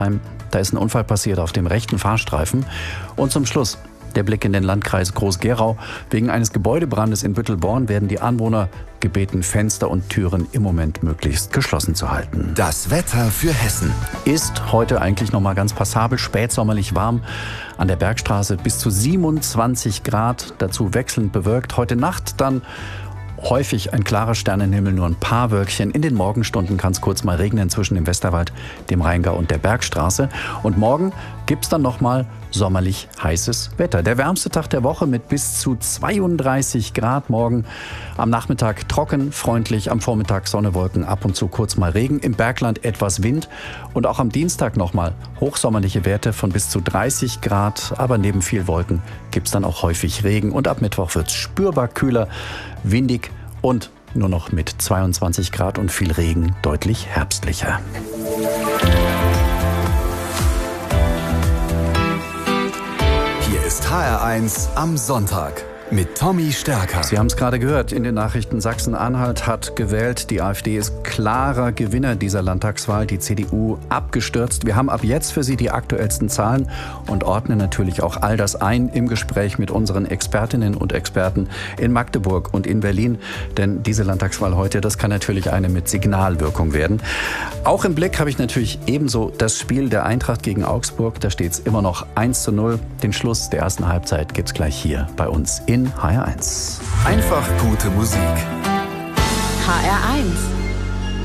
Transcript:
Da ist ein Unfall passiert auf dem rechten Fahrstreifen. Und zum Schluss der Blick in den Landkreis Groß-Gerau. Wegen eines Gebäudebrandes in Büttelborn werden die Anwohner gebeten, Fenster und Türen im Moment möglichst geschlossen zu halten. Das Wetter für Hessen. Ist heute eigentlich noch mal ganz passabel, spätsommerlich warm. An der Bergstraße bis zu 27 Grad, dazu wechselnd bewölkt. Heute Nacht dann häufig ein klarer Sternenhimmel, nur ein paar Wölkchen. In den Morgenstunden kann es kurz mal regnen zwischen dem Westerwald, dem Rheingau und der Bergstraße. Und morgen gibt es dann nochmal sommerlich heißes Wetter. Der wärmste Tag der Woche mit bis zu 32 Grad morgen. Am Nachmittag trocken, freundlich, am Vormittag Sonne, Wolken, ab und zu kurz mal Regen. Im Bergland etwas Wind. Und auch am Dienstag nochmal hochsommerliche Werte von bis zu 30 Grad. Aber neben viel Wolken gibt es dann auch häufig Regen. Und ab Mittwoch wird es spürbar kühler, windig und nur noch mit 22 Grad und viel Regen deutlich herbstlicher. Hier ist HR1 am Sonntag mit Tommy Stärker. Sie haben es gerade gehört in den Nachrichten. Sachsen-Anhalt hat gewählt. Die AfD ist klarer Gewinner dieser Landtagswahl. Die CDU abgestürzt. Wir haben ab jetzt für Sie die aktuellsten Zahlen und ordnen natürlich auch all das ein im Gespräch mit unseren Expertinnen und Experten in Magdeburg und in Berlin. Denn diese Landtagswahl heute, das kann natürlich eine mit Signalwirkung werden. Auch im Blick habe ich natürlich ebenso das Spiel der Eintracht gegen Augsburg. Da steht es immer noch 1:0. Den Schluss der ersten Halbzeit gibt es gleich hier bei uns in HR1. Einfach gute Musik. HR1